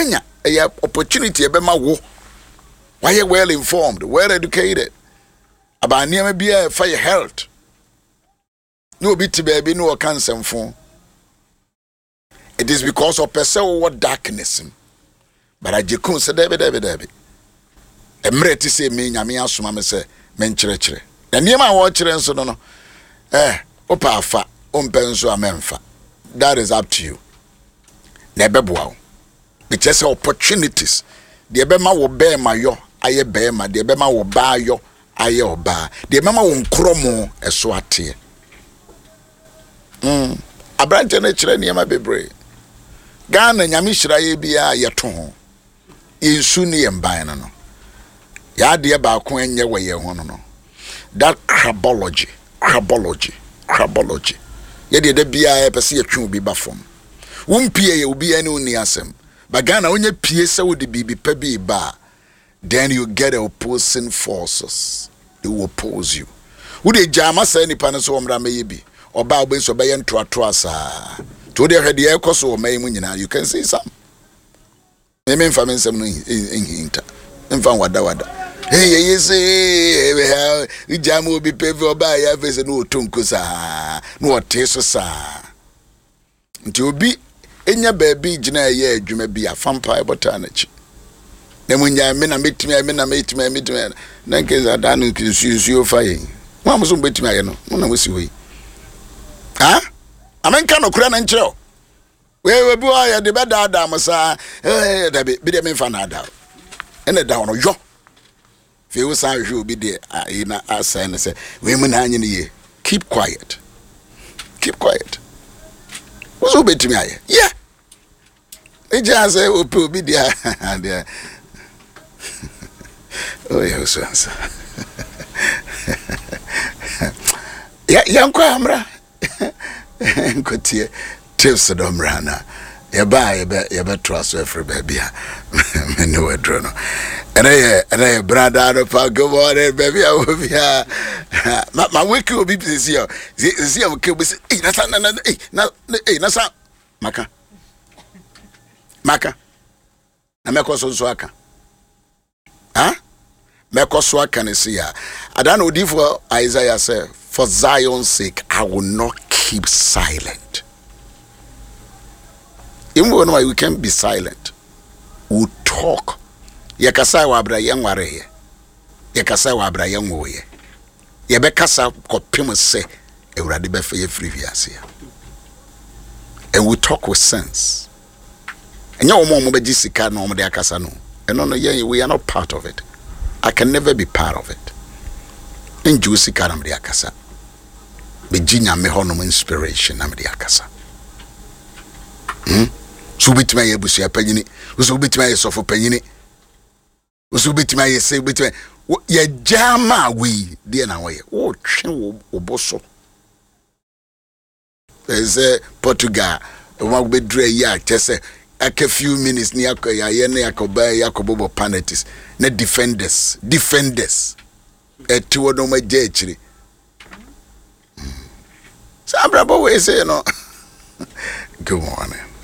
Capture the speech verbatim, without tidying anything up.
wanya a opportunity ebe ma wo. Why you well informed, well educated about near be a fire health. No bit baby no cancer phone. It is because of person what darkness. But I just couldn't say David David David. A mre to say me nyame asoma me say men chere chere. Na niema wo chere nso no no. Eh, opa afa, ompe nso amemfa. That is up to you. Na beboa wo. It just opportunities. The ebema wo be ma yo aye be ma the ebema wo ba yo aye oba. The ebema wo nkromo eso ate. Mm. Abrante na chere niema bebre. Ghana nyame hira ye bia ye to ho. Insu ni emban no. Ya de ba ko enye we ye ho no. That crabology, crabology, crabology. Ye de bia e pese ye twu obi ba fom. Wumpie ye obi ani oni asem. But Ghana onye pie se wo de bibi pa bi ba. Then you get opposing forces. They will oppose you. Wo de jama say nipa no so omra me bi. Oba obe so be ye nto ato asa. To de hwede e koso o mai mu nyina. You can see some. Me me mfa me nsem no hinta. Mfa wada wada. Hey ye say we jama obi pevi oba ya face no otonko sa. No oteso sa. Nti obi enya baabi gina ye adwuma bi afampa ebota na chi. Na munya me na metimi me na metimi metimi na nkeza da no nsusu ofa ye. Mo amuso betimi aye no. Mo na wosi hoyi. Ha? Amenka no kura na nkyerɛ. We we bi wa ya de beda da amsa. Eh da bi bi de me fa na da. Ene da no yo. Fe wo san hwe obi de na asa ne se we mu na anyi ne ye. Keep quiet. Keep quiet. What's up betimi aye? Yeah. E just say ope obi dia dia. Oh yeah, so answer. Ya yanko amra. Nkotie tips do mrana. Ya ba ya be ya be trust every baby. Me no edro no. Ene ye ene ye brother no pa go morning baby I will be ma ma wiki obi pisi yo. Si am ke bi say eh na na na eh na eh na sa maka. Maka. Na meko so so aka. Ha? Meko so aka ne see ya. Adan odi for Isaiah say for Zion's sake I will not keep silent. Even when we can be silent, we talk. Yakasa wa abra yan ware ye. Yakasa wa abra yan wo ye. Ye be kasa kopim se Ewurade be fe free wiase. And we talk with sense. And your mom be jisika no mo de akasa no. And no yeah, we are not part of it. I can never be part of it. In jisika na de akasa. Be jinya me hono inspiration na de akasa. Hmm? So bitima ye busu ya panyini. So bitima ye sofo panyini. So bitima ye say bitima ye jama we de na we. O twe wo oboso. There's a Portugal. One be dre ya just a few minutes near ya yene yakoba yakobo penalties. Ne defenders, defenders. E tuwo no ma jechiri. So I'm we say no. Good morning.